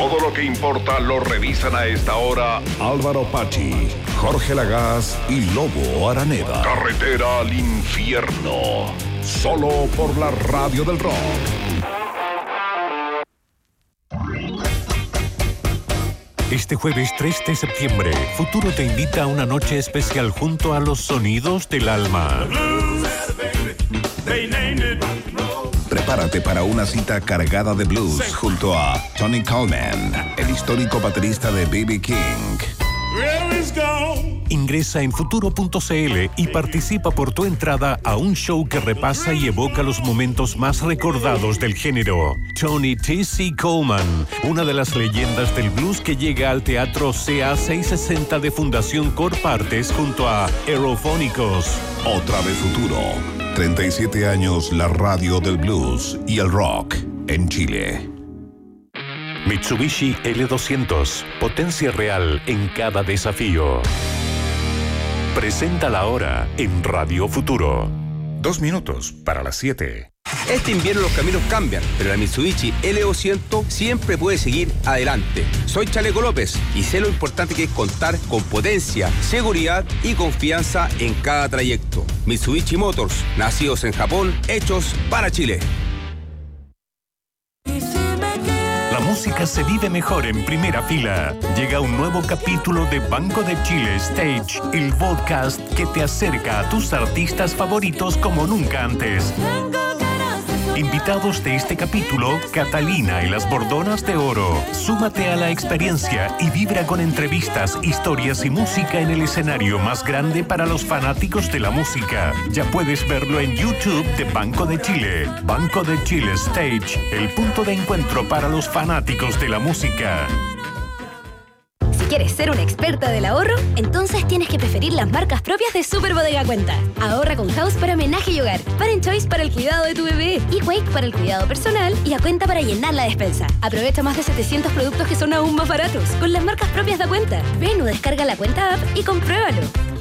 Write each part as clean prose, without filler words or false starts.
Todo lo que importa lo revisan a esta hora Álvaro Pachi, Jorge Lagaz y Lobo Araneda. Carretera al infierno. Solo por la radio del rock. Este jueves 3 de septiembre, Futuro te invita a una noche especial junto a los sonidos del alma. Prepárate para una cita cargada de blues junto a Tony Coleman, el histórico baterista de B.B. King. Ingresa en futuro.cl y participa por tu entrada a un show que repasa y evoca los momentos más recordados del género. Tony T.C. Coleman, una de las leyendas del blues que llega al Teatro CA 660 de Fundación Corpartes junto a Aerofónicos. Otra vez Futuro. 37 años la radio del blues y el rock en Chile. Mitsubishi L200, potencia real en cada desafío. Presenta la hora en Radio Futuro. 2 minutos para las 7. Este invierno los caminos cambian, pero la Mitsubishi L200 siempre puede seguir adelante. Soy Chaleco López y sé lo importante que es contar con potencia, seguridad y confianza en cada trayecto. Mitsubishi Motors, nacidos en Japón, hechos para Chile. La música se vive mejor en primera fila. Llega un nuevo capítulo de Banco de Chile Stage, el podcast que te acerca a tus artistas favoritos como nunca antes. Invitados de este capítulo, Catalina y las Bordonas de Oro. Súmate a la experiencia y vibra con entrevistas, historias y música en el escenario más grande para los fanáticos de la música. Ya puedes verlo en YouTube de Banco de Chile. Banco de Chile Stage, el punto de encuentro para los fanáticos de la música. Si quieres ser una experta del ahorro, entonces tienes que preferir las marcas propias de Super Bodega Cuenta. Ahorra con House para homenaje y hogar, Parent Choice para el cuidado de tu bebé, y Wake para el cuidado personal y a Cuenta para llenar la despensa. Aprovecha más de 700 productos que son aún más baratos con las marcas propias de Cuenta. Ven o descarga la Cuenta app y compruébalo.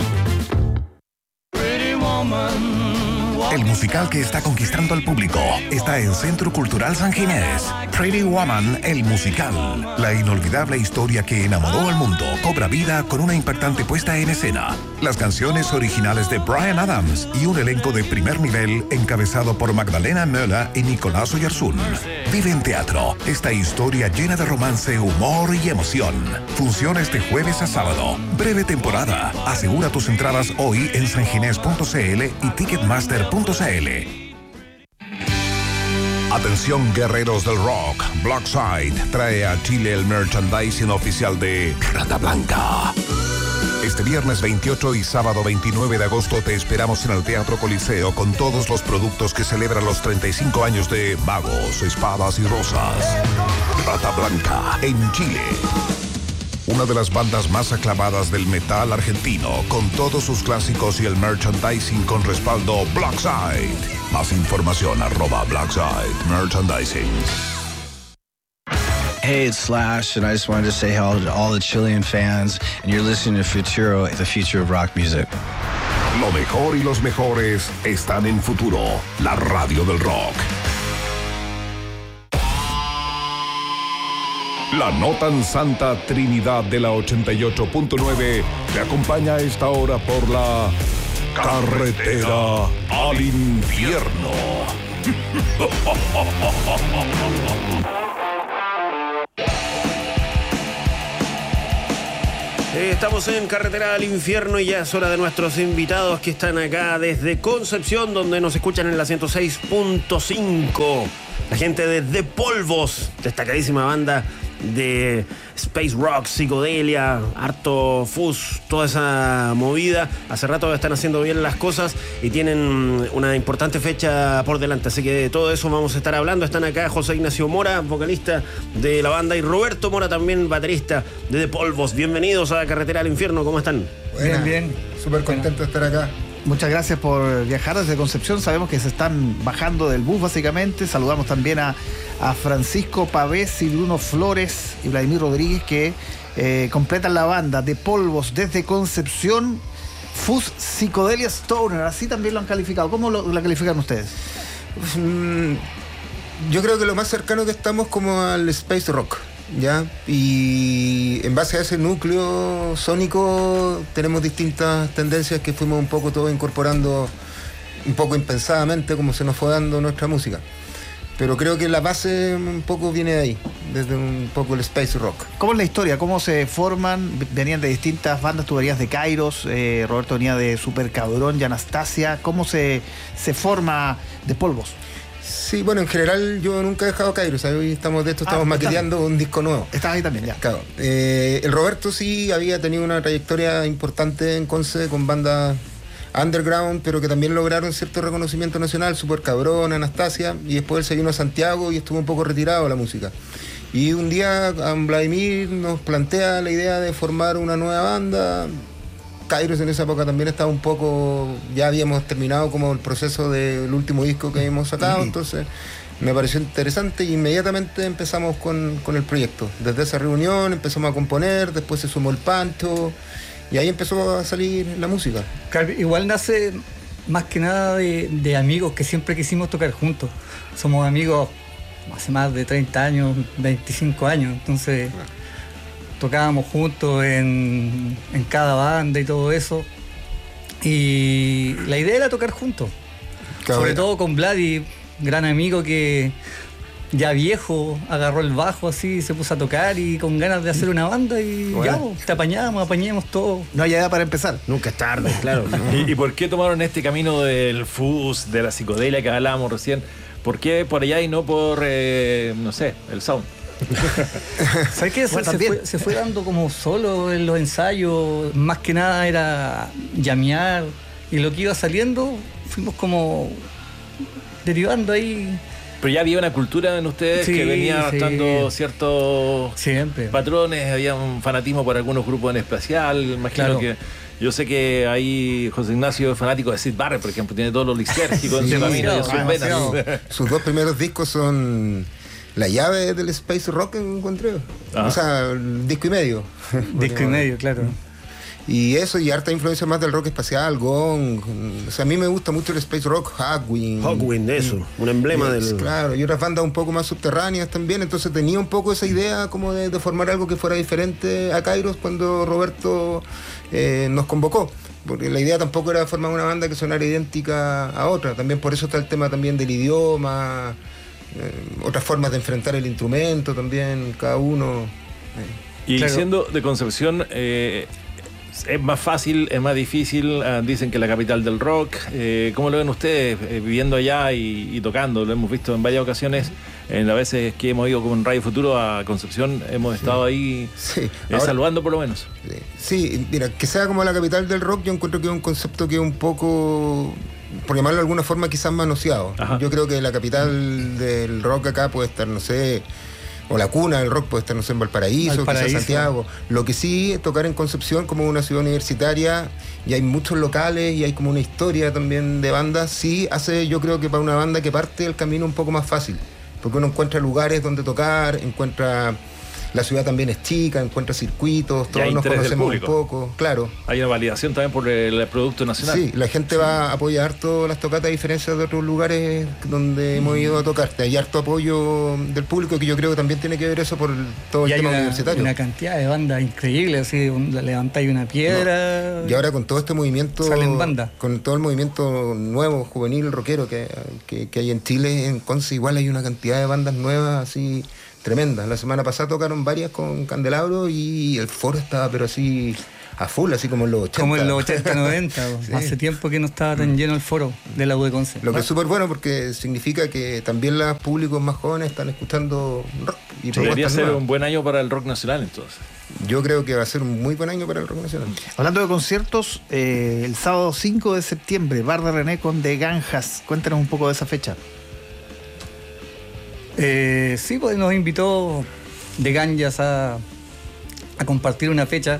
El musical que está conquistando al público está en Centro Cultural San Ginés. Pretty Woman, el musical. La inolvidable historia que enamoró al mundo cobra vida con una impactante puesta en escena. Las canciones originales de Bryan Adams y un elenco de primer nivel encabezado por Magdalena Möller y Nicolás Oyarzún. Vive en teatro esta historia llena de romance, humor y emoción. Funciona este jueves a sábado. Breve temporada. Asegura tus entradas hoy en sanginés.cl y Ticketmaster.cl. Atención guerreros del rock, Blackside trae a Chile el merchandising oficial de Rata Blanca. Este viernes 28 y sábado 29 de agosto te esperamos en el Teatro Coliseo con todos los productos que celebran los 35 años de Magos, Espadas y Rosas. Rata Blanca en Chile. Una de las bandas más aclamadas del metal argentino, con todos sus clásicos y el merchandising con respaldo Blackside. Más información @Blackside Merchandising. Hey, it's Slash, and I just wanted to say hello to all the Chilean fans, and you're listening to Futuro, the future of rock music. Lo mejor y los mejores están en Futuro, la radio del rock. La no tan santa Trinidad de la 88.9 te acompaña a esta hora por la carretera al infierno. Estamos en Carretera al Infierno y ya es hora de nuestros invitados que están acá desde Concepción, donde nos escuchan en la 106.5. La gente de The Polvos, destacadísima banda de space rock, psicodelia, harto fuzz, toda esa movida. Hace rato están haciendo bien las cosas y tienen una importante fecha por delante, así que de todo eso vamos a estar hablando. Están acá José Ignacio Mora, vocalista de la banda, y Roberto Mora, también baterista de The Polvos. Bienvenidos a Carretera al Infierno, ¿cómo están? Buena. Bien, súper contento de estar acá. Muchas gracias por viajar desde Concepción. Sabemos que se están bajando del bus básicamente. Saludamos también a Francisco Pavés y Bruno Flores y Vladimir Rodríguez que completan la banda de Polvos desde Concepción. Fuzz Psicodelia Stoner, así también lo han calificado. ¿Cómo la califican ustedes? Yo creo que lo más cercano que estamos como al space rock. ¿ya? Y en base a ese núcleo sónico tenemos distintas tendencias que fuimos un poco todos incorporando un poco impensadamente como se nos fue dando nuestra música. Pero creo que la base un poco viene de ahí, desde un poco el space rock. ¿Cómo es la historia? ¿Cómo se forman? Venían de distintas bandas, tú venías de Kairos, Roberto venía de Super Cabrón y Anastasia. ¿Cómo se forma De Polvos? Sí, bueno, en general yo nunca he dejado Kairos, hoy estamos maqueteando un disco nuevo. Estás ahí también, ya. Claro. El Roberto sí había tenido una trayectoria importante en Conce con bandas underground, pero que también lograron cierto reconocimiento nacional, Super Cabrón, Anastasia, y después él se vino a Santiago y estuvo un poco retirado de la música. Y un día Vladimir nos plantea la idea de formar una nueva banda. Kairos en esa época también estaba un poco, ya habíamos terminado como el proceso del último disco que habíamos sacado, entonces me pareció interesante y inmediatamente empezamos con el proyecto. Desde esa reunión empezamos a componer, después se sumó el Pancho, y ahí empezó a salir la música. Claro, igual nace más que nada de amigos que siempre quisimos tocar juntos. Somos amigos hace más de 30 años, 25 años, entonces tocábamos juntos en cada banda y todo eso. Y la idea era tocar juntos. Claro, sobre todo con Vladi, gran amigo que ya viejo, agarró el bajo así, se puso a tocar y con ganas de hacer una banda y bueno, ya, te apañamos todo. No hay edad para empezar. Nunca es tarde, claro. ¿Y por qué tomaron este camino del fuzz, de la psicodelia que hablábamos recién? ¿Por qué por allá y no por, no sé, el sound? ¿Sabes qué? Se fue dando como solo en los ensayos, más que nada era llamear y lo que iba saliendo fuimos como derivando ahí. Pero ya había una cultura en ustedes que venía adaptando ciertos patrones, había un fanatismo por algunos grupos en especial, imagino que... Yo sé que ahí José Ignacio es fanático de Syd Barrett, por ejemplo, tiene todos los lisérgicos en sus venas. Sus dos primeros discos son la llave del space rock, encontré. O sea, disco y medio. Disco y medio, claro. Y eso, y harta influencia más del rock espacial, Gong. O sea, a mí me gusta mucho el space rock, Hawkwind, eso, un emblema del... Claro, y otras bandas un poco más subterráneas también, entonces tenía un poco esa idea como de formar algo que fuera diferente a Kairos cuando Roberto nos convocó. Porque la idea tampoco era formar una banda que sonara idéntica a otra, también por eso está el tema también del idioma, otras formas de enfrentar el instrumento también, cada uno. Y siendo de Concepción... ¿es más fácil, es más difícil? Dicen que es la capital del rock. ¿Cómo lo ven ustedes viviendo allá y tocando? Lo hemos visto en varias ocasiones. En las veces que hemos ido con Radio Futuro a Concepción, hemos estado ahí saludando por lo menos. Sí, mira, que sea como la capital del rock, yo encuentro que es un concepto que es un poco, por llamarlo de alguna forma, quizás manoseado. Yo creo que la capital del rock acá puede estar, no sé... o la cuna del rock puede estar, no sé, en Valparaíso, quizás Santiago. Lo que sí, tocar en Concepción como una ciudad universitaria, y hay muchos locales y hay como una historia también de bandas, sí hace, yo creo que para una banda que parte el camino un poco más fácil, porque uno encuentra lugares donde tocar, encuentra... La ciudad también es chica, encuentra circuitos, todos nos conocemos un poco, claro. Hay una validación también por el producto nacional. Sí, la gente va a apoyar todas las tocatas a diferencia de otros lugares donde hemos ido a tocar. Hay harto apoyo del público, que yo creo que también tiene que ver eso por todo el tema universitario. Y una cantidad de bandas increíbles, así, levantáis una piedra... No. Y ahora con todo este movimiento... Salen bandas. Con todo el movimiento nuevo, juvenil, rockero que hay en Chile, en Conce, igual hay una cantidad de bandas nuevas, así... tremenda. La semana pasada tocaron varias con Candelabro y el foro estaba pero así a full, así como en los 80. Como en los 80, 90. Sí. Hace tiempo que no estaba tan lleno el foro de la U de Conce. Lo que es súper bueno porque significa que también los públicos más jóvenes están escuchando rock. Y debería ser un buen año para el rock nacional entonces. Yo creo que va a ser un muy buen año para el rock nacional. Hablando de conciertos, el sábado 5 de septiembre, Bar de René con De Ganjas. Cuéntanos un poco de esa fecha. Sí, pues nos invitó De Ganjas a compartir una fecha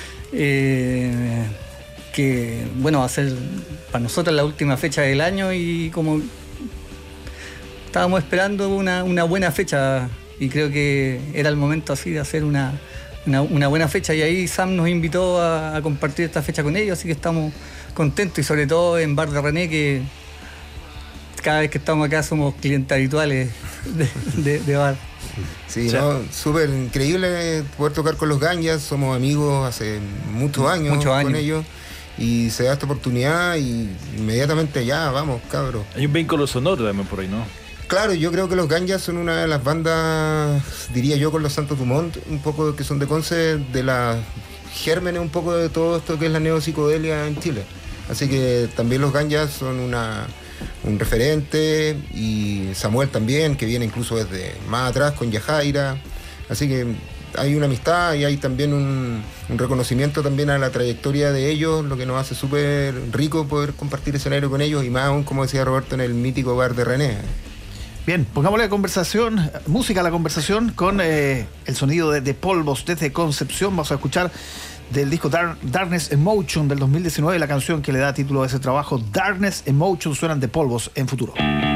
que, bueno, va a ser para nosotros la última fecha del año y como estábamos esperando una buena fecha y creo que era el momento así de hacer una buena fecha y ahí Sam nos invitó a compartir esta fecha con ellos, así que estamos contentos y sobre todo en Bar de René, que cada vez que estamos acá somos clientes habituales de bar. Sí, no, súper increíble poder tocar con los Ganyas. Somos amigos hace muchos años con ellos. Y se da esta oportunidad y inmediatamente ya, vamos, cabros. Hay un vínculo sonoro también por ahí, ¿no? Claro, yo creo que los Ganyas son una de las bandas, diría yo, con los Santos Dumont, un poco que son de Conce, de las gérmenes un poco de todo esto que es la neopsicodelia en Chile. Así que también los Ganyas son un referente, y Samuel también, que viene incluso desde más atrás con Yajaira. Así que hay una amistad y hay también un reconocimiento también a la trayectoria de ellos, lo que nos hace súper rico poder compartir escenario con ellos, y más aún, como decía Roberto, en el mítico bar de René. Bien, pongámosle conversación, música a la conversación con el sonido de Polvos desde Concepción. Vamos a escuchar del disco Darkness Emotion del 2019 la canción que le da título a ese trabajo. Darkness Emotion, suenan de Polvos en Futuro.